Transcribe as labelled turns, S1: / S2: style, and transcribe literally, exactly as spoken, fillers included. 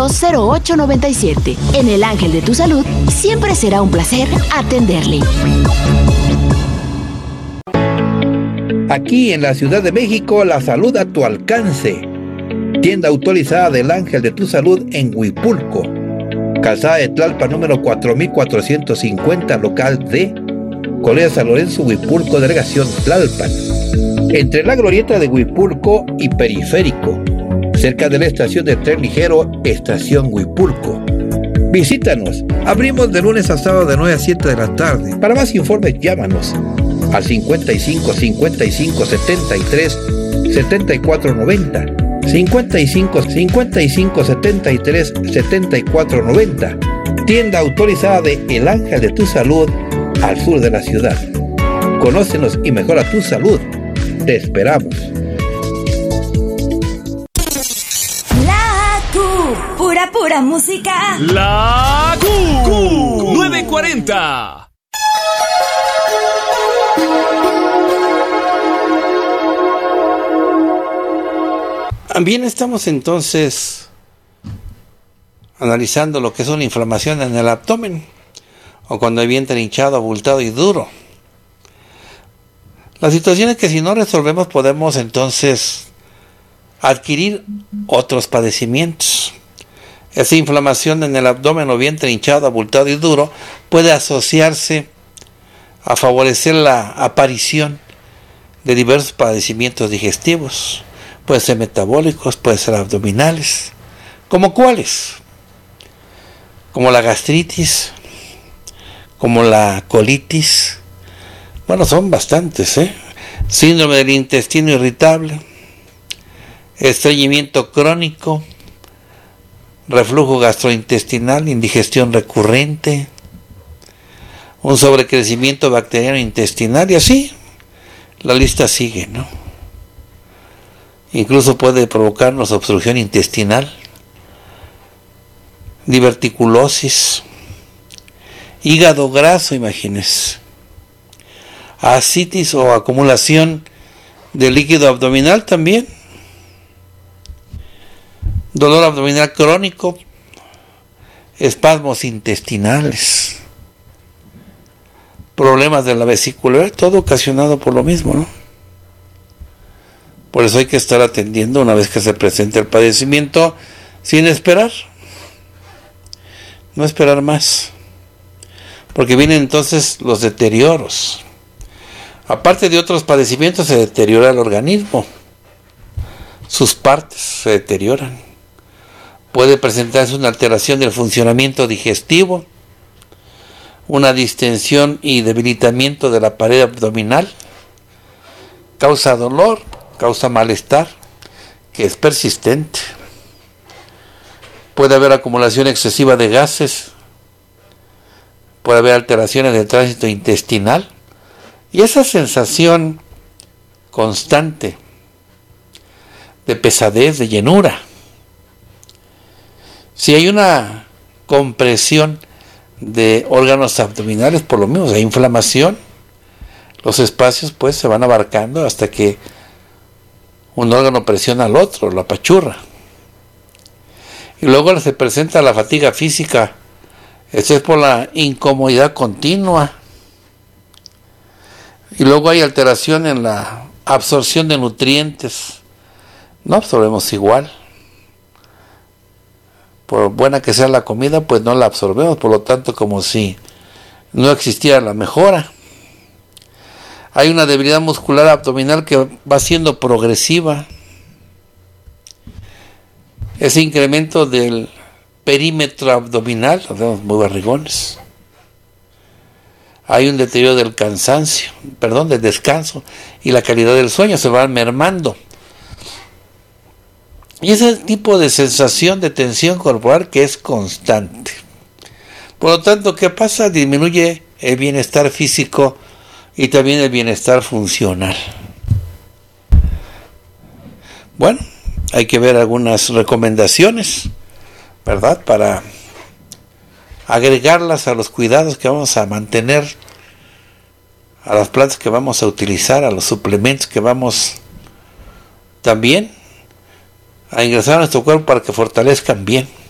S1: dos cero ocho nueve siete. En el Ángel de tu Salud siempre será un placer atenderle.
S2: Aquí en la Ciudad de México, la salud a tu alcance. Tienda autorizada del Ángel de tu Salud en Huipulco. Calzada de Tlalpan número cuatro mil cuatrocientos cincuenta, local D. Colonia San Lorenzo, Huipulco, delegación Tlalpan. Entre la glorieta de Huipulco y Periférico, cerca de la estación de tren ligero Estación Huipulco. Visítanos. Abrimos de lunes a sábado de nueve a siete de la tarde. Para más informes, llámanos al cincuenta y cinco, cincuenta y cinco, setenta y tres, setenta y cuatro noventa. cincuenta y cinco, cincuenta y cinco, setenta y tres, setenta y cuatro noventa. Tienda autorizada de El Ángel de tu Salud al sur de la ciudad. Conócenos y mejora tu salud. Te esperamos.
S3: La Q, pura pura música.
S4: La Q, Q nueve cuarenta.
S2: Bien, estamos entonces analizando lo que es una inflamación en el abdomen o cuando hay vientre hinchado, abultado y duro. La situación es que si no resolvemos podemos entonces adquirir otros padecimientos. Esa inflamación en el abdomen o vientre hinchado, abultado y duro puede asociarse a favorecer la aparición de diversos padecimientos digestivos. Pueden ser metabólicos, pueden ser abdominales. ¿Como cuáles? Como la gastritis, como la colitis. Bueno, son bastantes, ¿eh? Síndrome del intestino irritable, estreñimiento crónico, reflujo gastrointestinal, indigestión recurrente, un sobrecrecimiento bacteriano intestinal y así la lista sigue, ¿no? Incluso puede provocarnos obstrucción intestinal, diverticulosis, hígado graso, imagínense, ascitis o acumulación de líquido abdominal también, dolor abdominal crónico, espasmos intestinales, problemas de la vesícula, todo ocasionado por lo mismo, ¿no? Por eso hay que estar atendiendo una vez que se presente el padecimiento sin esperar. No esperar más. Porque vienen entonces los deterioros. Aparte de otros padecimientos se deteriora el organismo. Sus partes se deterioran. Puede presentarse una alteración del funcionamiento digestivo, una distensión y debilitamiento de la pared abdominal, causa dolor, causa malestar, que es persistente. Puede haber acumulación excesiva de gases, puede haber alteraciones del tránsito intestinal, y esa sensación constante de pesadez, de llenura. Si hay una compresión de órganos abdominales, por lo menos hay inflamación, los espacios pues se van abarcando hasta que un órgano presiona al otro, lo apachurra. Y luego se presenta la fatiga física. Esto es por la incomodidad continua. Y luego hay alteración en la absorción de nutrientes. No absorbemos igual. Por buena que sea la comida, pues no la absorbemos. Por lo tanto, como si no existiera la mejora. Hay una debilidad muscular abdominal que va siendo progresiva. Ese incremento del perímetro abdominal, nos vemos muy barrigones. Hay un deterioro del cansancio, perdón, del descanso, y la calidad del sueño se va mermando. Y ese tipo de sensación de tensión corporal que es constante. Por lo tanto, ¿qué pasa? Disminuye el bienestar físico y también el bienestar funcional. Bueno, hay que ver algunas recomendaciones, ¿verdad? Para agregarlas a los cuidados que vamos a mantener, a las plantas que vamos a utilizar, a los suplementos que vamos también a ingresar a nuestro cuerpo para que fortalezcan bien.